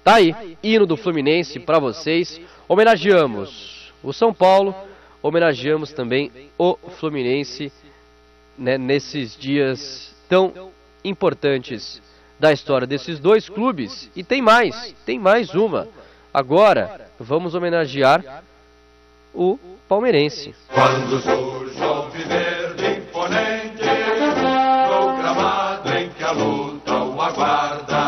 Tá aí, hino do Fluminense pra vocês. Homenageamos o São Paulo, homenageamos também o Fluminense, né, nesses dias tão importantes da história desses dois clubes. E tem mais uma. Agora, vamos homenagear o palmeirense. Quando surge o alviverde imponente, no gramado em que a luta o aguarda,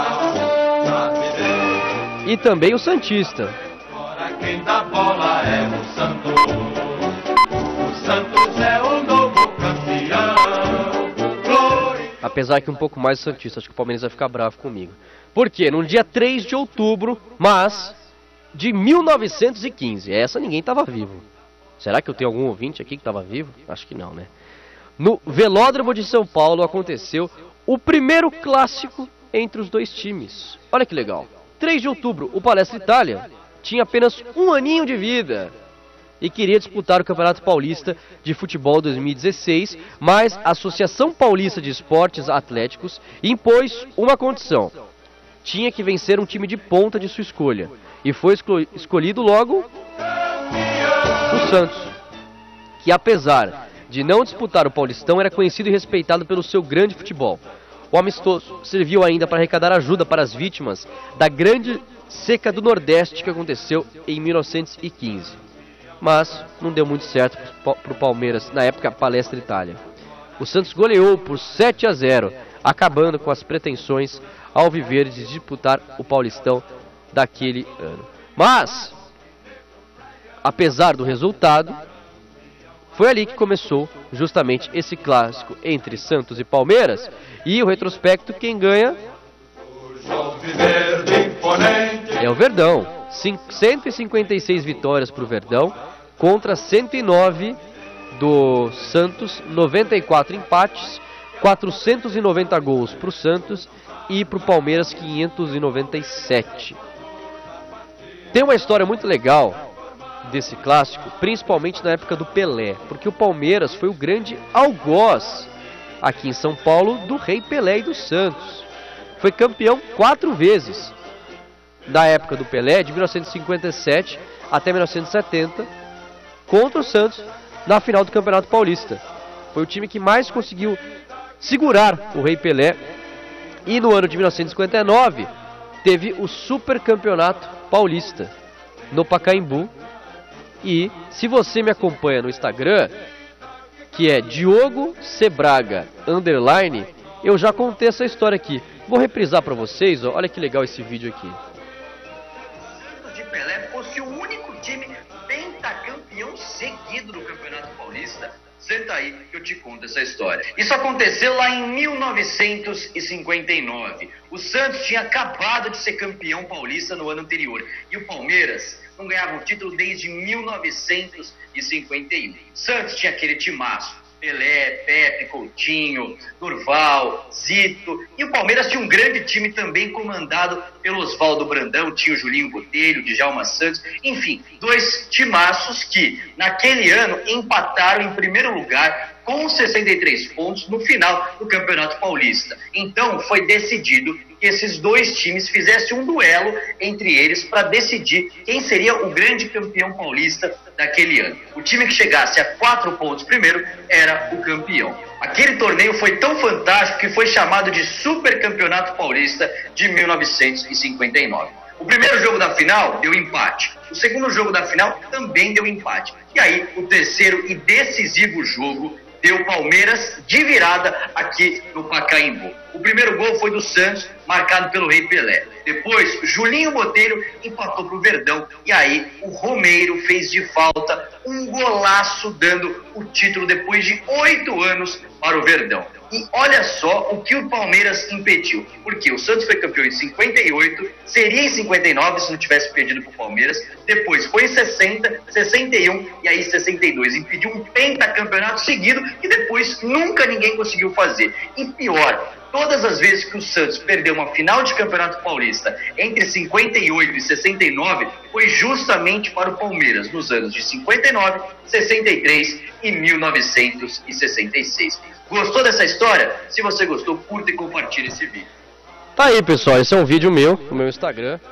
e também o santista. agora quem dá bola é o Santos. O Santos é o novo campeão. Glória. Apesar que um pouco mais o santista, acho que o Palmeiras vai ficar bravo comigo. Por quê? No dia 3 de outubro, mas de 1915. Essa ninguém estava vivo. Será que eu tenho algum ouvinte aqui que estava vivo? Acho que não, né? No Velódromo de São Paulo aconteceu o primeiro clássico entre os dois times. Olha que legal. 3 de outubro, o Palestra Itália tinha apenas um aninho de vida e queria disputar o Campeonato Paulista de Futebol 2016, mas a Associação Paulista de Esportes Atléticos impôs uma condição. Tinha que vencer um time de ponta de sua escolha. E foi escolhido logo o Santos, que apesar de não disputar o Paulistão, era conhecido e respeitado pelo seu grande futebol. O amistoso serviu ainda para arrecadar ajuda para as vítimas da grande seca do Nordeste que aconteceu em 1915. Mas não deu muito certo para o Palmeiras, na época Palestra Itália. O Santos goleou por 7-0, acabando com as pretensões alviverdes de disputar o Paulistão daquele ano. Mas, apesar do resultado, foi ali que começou justamente esse clássico entre Santos e Palmeiras. E o retrospecto, quem ganha é o Verdão. 156 vitórias para o Verdão contra 109 do Santos, 94 empates, 490 gols para o Santos e para o Palmeiras 597. Tem uma história muito legal desse clássico, principalmente na época do Pelé, porque o Palmeiras foi o grande algoz aqui em São Paulo do Rei Pelé e do Santos. Foi campeão 4 vezes na época do Pelé, de 1957 até 1970, contra o Santos na final do Campeonato Paulista. Foi o time que mais conseguiu segurar o Rei Pelé. E no ano de 1959 teve o Super Campeonato Paulista no Pacaembu. E se você me acompanha no Instagram, que é Diogo Sebraga _, eu já contei essa história aqui. Vou reprisar para vocês, ó. Olha que legal esse vídeo aqui. De Pelé fosse o único time pentacampeão seguido do Campeonato Paulista. Senta aí que eu te conto essa história. Isso aconteceu lá em 1959. O Santos tinha acabado de ser campeão paulista no ano anterior. E o Palmeiras não ganhava o título desde 1951. Santos tinha aquele timaço. Pelé, Pepe, Coutinho, Durval, Zito. E o Palmeiras tinha um grande time também comandado pelo Oswaldo Brandão, tinha o Julinho Botelho, o Djalma Santos. Enfim, 2 timaços que naquele ano empataram em primeiro lugar com 63 pontos no final do Campeonato Paulista. Então foi decidido que esses 2 times fizessem um duelo entre eles para decidir quem seria o grande campeão paulista daquele ano. O time que chegasse a 4 pontos primeiro era o campeão. Aquele torneio foi tão fantástico que foi chamado de Super Campeonato Paulista de 1959. O primeiro jogo da final deu empate. O segundo jogo da final também deu empate. E aí, o terceiro e decisivo jogo deu Palmeiras de virada aqui no Pacaembu. O primeiro gol foi do Santos, marcado pelo Rei Pelé. Depois, Julinho Botelho empatou para o Verdão. E aí, o Romeiro fez de falta um golaço, dando o título depois de 8 anos para o Verdão. E olha só o que o Palmeiras impediu. Porque o Santos foi campeão em 58, seria em 59 se não tivesse perdido para o Palmeiras. Depois foi em 60, 61 e aí 62. Impediu um pentacampeonato seguido que depois nunca ninguém conseguiu fazer. E pior, todas as vezes que o Santos perdeu uma final de Campeonato Paulista entre 58 e 69, foi justamente para o Palmeiras, nos anos de 59, 63 e 1966. Gostou dessa história? Se você gostou, curta e compartilhe esse vídeo. Tá aí, pessoal, esse é um vídeo meu, no meu Instagram.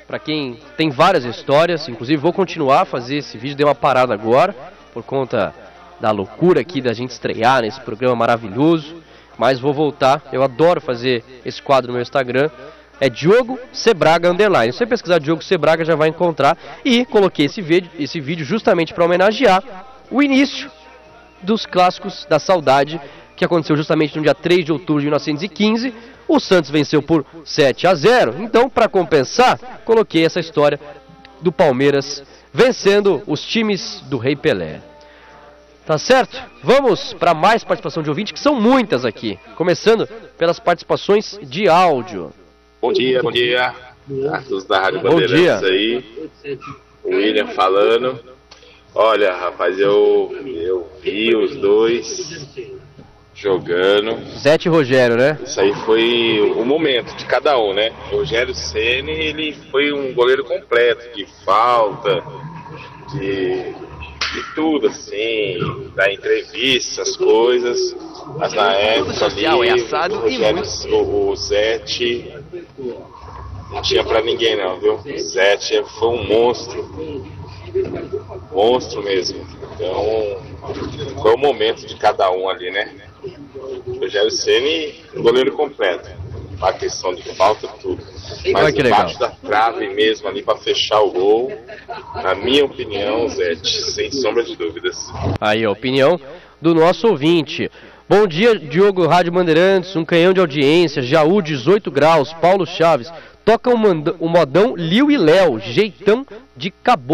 para quem tem várias histórias, inclusive vou continuar a fazer esse vídeo, dei uma parada agora, por conta da loucura aqui da gente estrear nesse programa maravilhoso, mas vou voltar, eu adoro fazer esse quadro no meu Instagram, é Diogo Sebraga _. Se você pesquisar Diogo Sebraga já vai encontrar, e coloquei esse vídeo justamente para homenagear o início dos clássicos da saudade, que aconteceu justamente no dia 3 de outubro de 1915, o Santos venceu por 7-0, então para compensar, coloquei essa história do Palmeiras vencendo os times do Rei Pelé. Tá certo? Vamos para mais participação de ouvinte, que são muitas aqui, começando pelas participações de áudio. Bom dia, a todos da Rádio Bandeirantes aí, o William falando. Olha, rapaz, eu vi os dois jogando. Zete e Rogério, né? Isso aí foi o momento de cada um, né? O Rogério Ceni, ele foi um goleiro completo, de falta, de tudo, assim, da entrevista, as coisas. Mas na época ali, o Zete não tinha pra ninguém não, viu? O Zete foi um monstro mesmo. Então, foi o momento de cada um ali, né? O Rogério Ceni, goleiro completo. A questão de falta, tudo. Mas embaixo da trave mesmo ali pra fechar o gol, na minha opinião, Zete, sem sombra de dúvidas. Aí a opinião do nosso ouvinte. Bom dia, Diogo, Rádio Bandeirantes, um canhão de audiência, Jaú 18 graus, Paulo Chaves. Toca o modão Liu e Léo, jeitão de caboclo.